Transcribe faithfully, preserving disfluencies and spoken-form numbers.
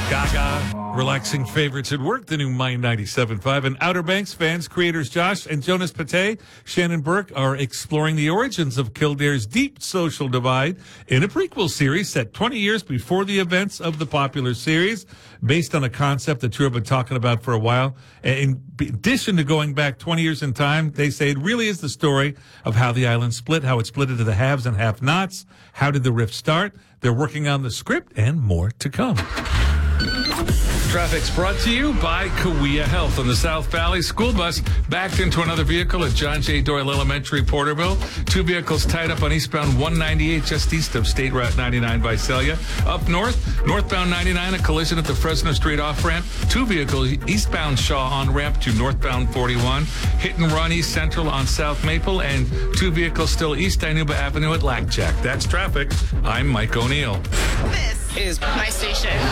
Gaga, relaxing favorites at work, the new Mind ninety-seven point five. And Outer Banks fans, creators Josh and Jonas Pate, Shannon Burke are exploring the origins of Kildare's deep social divide in a prequel series set twenty years before the events of the popular series, based on a concept the two have been talking about for a while. In addition to going back twenty years in time, they say it really is the story of how the island split, how it split into the haves and have-nots. How did the rift start? They're working on the script and more to come. Traffic's brought to you by Kaweah Health. On the South Valley, school bus backed into another vehicle at John J. Doyle Elementary, Porterville. Two vehicles tied up on eastbound one ninety-eight just east of State Route ninety-nine, Visalia. Up north, northbound ninety-nine, a collision at the Fresno Street off-ramp. Two vehicles eastbound Shaw on-ramp to northbound forty-one. Hit and run East Central on South Maple. And two vehicles still east Dinuba Avenue at Lac Jack. That's traffic. I'm Mike O'Neill. This is my station.